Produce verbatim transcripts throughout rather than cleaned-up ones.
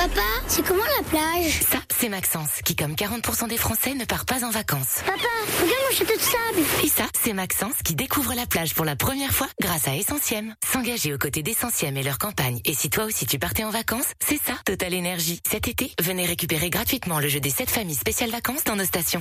Papa, c'est comment la plage? Ça, c'est Maxence, qui comme quarante pour cent des Français ne part pas en vacances. Papa, regarde mon château de sable. Et ça, c'est Maxence, qui découvre la plage pour la première fois grâce à Essentiel. S'engager aux côtés d'Essentiel et leur campagne. Et si toi aussi tu partais en vacances, c'est ça, Total Énergie. Cet été, venez récupérer gratuitement le jeu des sept familles spéciales vacances dans nos stations.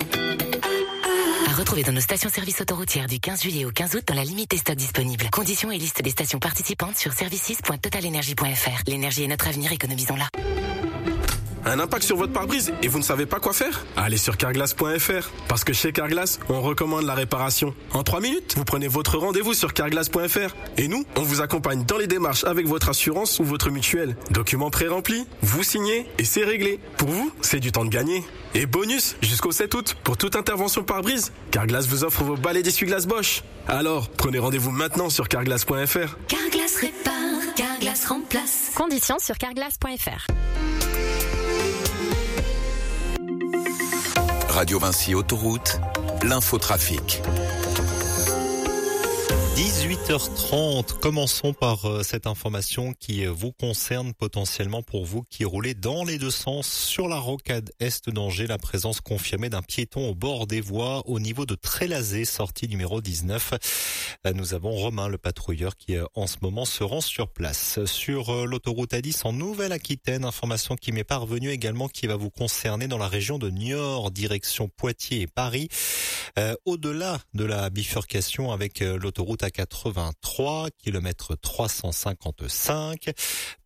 À retrouver dans nos stations-service autoroutières du quinze juillet au quinze août dans la limite des stocks disponibles. Conditions et liste des stations participantes sur services point total energy point f r. L'énergie est notre avenir, économisons-la. Un impact sur votre pare-brise et vous ne savez pas quoi faire? Allez sur carglass point f r. Parce que chez Carglass, on recommande la réparation. En trois minutes, vous prenez votre rendez-vous sur carglass point f r. Et nous, on vous accompagne dans les démarches avec votre assurance ou votre mutuelle. Documents pré-remplis, vous signez et c'est réglé. Pour vous, c'est du temps de gagner. Et bonus, jusqu'au sept août, pour toute intervention pare-brise, Carglass vous offre vos balais d'essuie-glace Bosch. Alors, prenez rendez-vous maintenant sur carglass point f r. Carglass répare, Carglass remplace. Conditions sur carglass point f r. Radio Vinci Autoroute, l'infotrafic. dix-huit heures trente, commençons par euh, cette information qui euh, vous concerne potentiellement pour vous qui roulez dans les deux sens sur la rocade est d'Angers. La présence confirmée d'un piéton au bord des voies au niveau de Trélazé, sortie numéro dix-neuf. Euh, nous avons Romain, le patrouilleur, qui euh, en ce moment se rend sur place. Sur euh, l'autoroute A dix en Nouvelle-Aquitaine, information qui m'est parvenue également qui va vous concerner dans la région de Niort, direction Poitiers et Paris. Euh, au-delà de la bifurcation avec euh, l'autoroute A quatre-vingt-trois, kilomètre trois cent cinquante-cinq.